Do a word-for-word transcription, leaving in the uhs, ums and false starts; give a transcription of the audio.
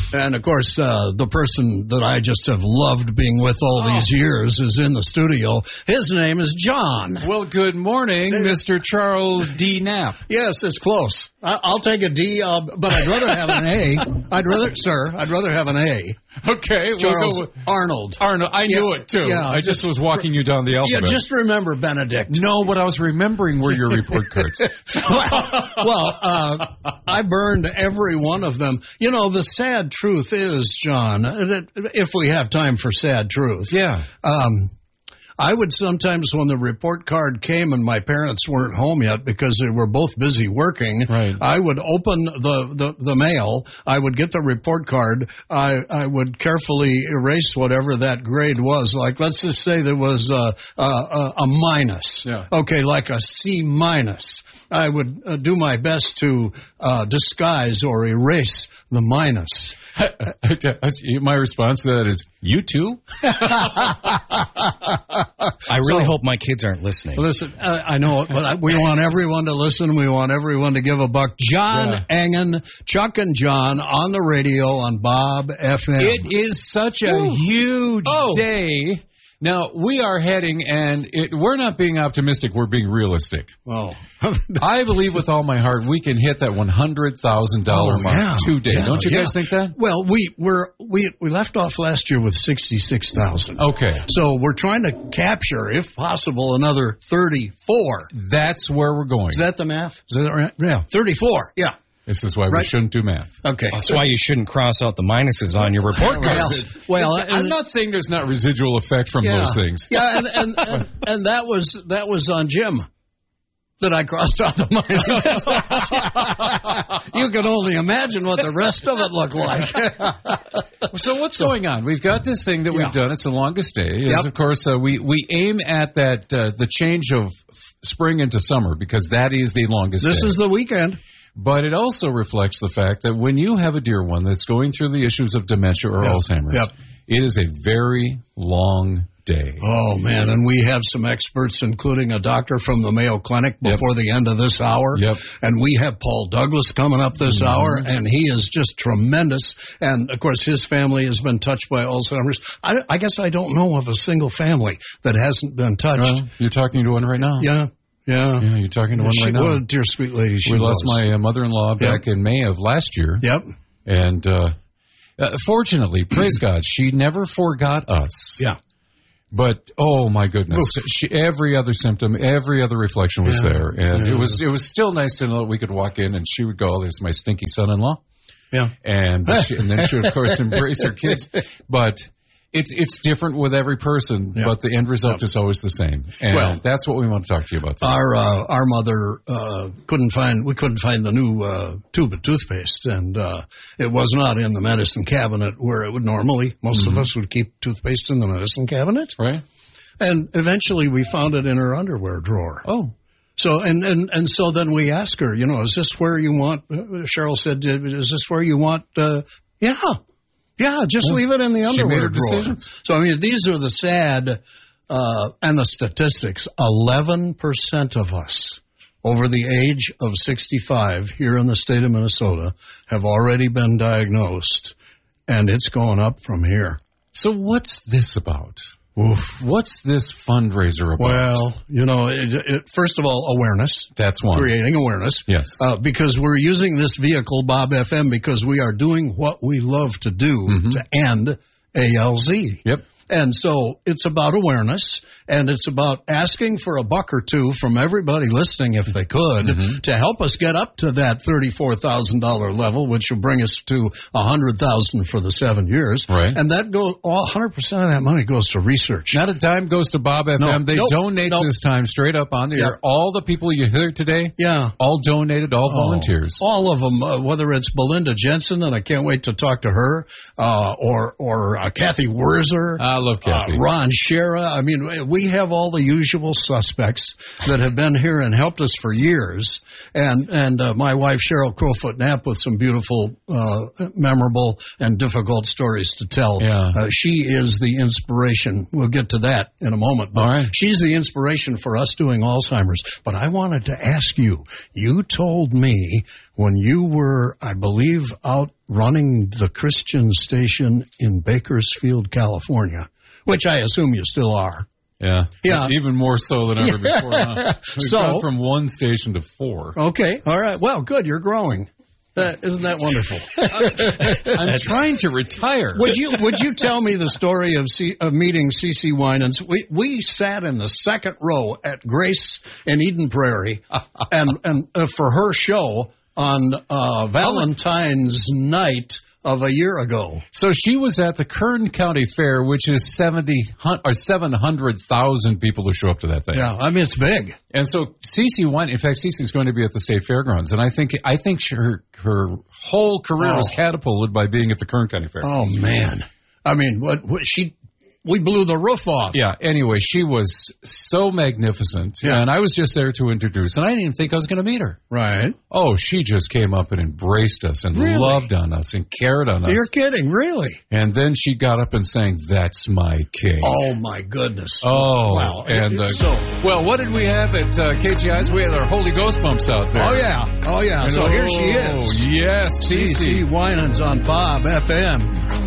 And, of course, uh, the person that I just have loved being with all oh. these years is in the studio. His name is John. Well, good morning, Mister Charles D. Knapp. Yes, it's close. I- I'll take a D, uh, but I'd rather have an A. I'd rather, sir, I'd rather have an A. Okay. Charles we'll go with Arnold. Arnold. I yeah, knew it, too. Yeah, I just, just was walking you down the alphabet. Yeah, just remember Benedict. No, what I was remembering were your report cards. well, well uh, I burned every one of them. You know, the sad truth is, John, that if we have time for sad truth. Yeah. Um, I would sometimes, when the report card came and my parents weren't home yet because they were both busy working, right. I would open the, the, the mail, I would get the report card, I, I would carefully erase whatever that grade was. Like, let's just say there was a, a, a minus. Yeah. Okay, like a C minus. I would uh, do my best to uh, disguise or erase the minus. My response to that is, you too? I really so, hope my kids aren't listening. Listen, uh, I know, but I, we want everyone to listen. We want everyone to give a buck. John yeah. Engen, Chuck and John on the radio on Bob F M. It is such a Ooh. huge oh. day. Now, we are heading, and it, we're not being optimistic, we're being realistic. Well, I believe with all my heart we can hit that one hundred thousand dollars oh, mark yeah, today. yeah, Don't you yeah. guys think that? Well, we we're, we we left off last year with sixty-six thousand dollars. Okay. So we're trying to capture, if possible, another thirty-four. That's where we're going. Is that the math? Is that right? Yeah, thirty-four, yeah. This is why right. we shouldn't do math. Okay. That's why you shouldn't cross out the minuses on your report cards. Well, well I'm not saying there's not residual effect from yeah. those things. Yeah, and, and, and, and that was that was on Jim that I crossed out the minuses. You can only imagine what the rest of it looked like. So what's going on? We've got this thing that we've yeah. done. It's the longest day. Yep. Is, of course, uh, we, we aim at that uh, the change of spring into summer because that is the longest this day. This is the weekend. But it also reflects the fact that when you have a dear one that's going through the issues of dementia or yep. Alzheimer's, yep. it is a very long day. Oh, man, and we have some experts, including a doctor from the Mayo Clinic before yep. the end of this hour. Yep. And we have Paul Douglas coming up this mm-hmm. hour, and he is just tremendous. And, of course, his family has been touched by Alzheimer's. I, I guess I don't know of a single family that hasn't been touched. Well, you're talking to one right now. Yeah. Yeah. yeah, you're talking to one she, right now. What a dear sweet lady she We was. lost my uh, mother-in-law back yep. in May of last year. Yep. And uh, uh, fortunately, praise God, she never forgot us. Yeah. But oh my goodness, she, every other symptom, every other reflection was yeah. there, and yeah. it was it was still nice to know that we could walk in and she would go, oh, "There's my stinky son-in-law," yeah, and she, and then she would of course embrace her kids, but. It's it's different with every person, yep. but the end result yep. is always the same, and well, that's what we want to talk to you about today. Our uh, our mother uh, couldn't find we couldn't find the new uh, tube of toothpaste, and uh, it was not in the medicine cabinet where it would normally. Most mm-hmm. of us would keep toothpaste in the medicine cabinet, right? And eventually, we found it in her underwear drawer. Oh. So and, and, and so then we asked her, you know, is this where you want? Uh, Cheryl said, is this where you want? Uh, yeah. Yeah, just well, leave it in the underwear drawer. Decisions. So, I mean, these are the sad uh, and the statistics. eleven percent of us over the age of sixty-five here in the state of Minnesota have already been diagnosed, and it's going up from here. So what's this about? Oof. What's this fundraiser about? Well, you know, it, it, first of all, awareness. That's one. Creating awareness. Yes. Uh, because we're using this vehicle, Bob F M, because we are doing what we love to do mm-hmm. to end A L Z. Yep. And so it's about awareness, and it's about asking for a buck or two from everybody listening, if they could, mm-hmm. to help us get up to that thirty-four thousand dollars level, which will bring us to one hundred thousand dollars for the seven years. Right. And that goes, all one hundred percent of that money goes to research. Not a dime goes to Bob F M. No. They Nope. donate Nope. this time straight up on the yep. air. All the people you hear today, yeah, all donated, all oh, volunteers. All of them, uh, whether it's Belinda Jensen, and I can't wait to talk to her, uh, or or uh, Kathy Wurzer. I love Kathy. Uh, Ron Shera. I mean, we have all the usual suspects that have been here and helped us for years. And and uh, my wife, Cheryl Crowfoot Knapp, with some beautiful, uh, memorable, and difficult stories to tell. Yeah. Uh, she is the inspiration. We'll get to that in a moment. But all right. She's the inspiration for us doing Alzheimer's. But I wanted to ask you, you told me when you were, I believe, out running the Christian station in Bakersfield, California, which I assume you still are. Yeah. Yeah. Even more so than ever Yeah. before. Huh? We've So- gone from one station to four. Okay. All right. Well, good. You're growing. That, isn't that wonderful? I'm trying to retire. Would you Would you tell me the story of, C, of meeting CeCe Winans? We we sat in the second row at Grace in Eden Prairie, and and uh, for her show on uh, Valentine's night of a year ago. So she was at the Kern County Fair, which is seventy or seven hundred thousand people who show up to that thing. Yeah, I mean it's big. And so CeCe went. In fact, CeCe's going to be at the state fairgrounds, and I think I think she, her her whole career Oh. was catapulted by being at the Kern County Fair. Oh man, I mean what, what she. We blew the roof off. Yeah. Anyway, she was so magnificent, Yeah. and I was just there to introduce, and I didn't even think I was going to meet her. Right. Oh, she just came up and embraced us and Really? loved on us and cared on us. You're kidding, really? And then she got up and sang, "That's my king." Oh my goodness. Oh, Wow. and uh, So- well, what did we have at uh, K G I's? We had our Holy Ghost bumps out there. Oh yeah. Oh yeah. And So oh, here she is. yes, CeCe CeCe. Winans on Bob F M.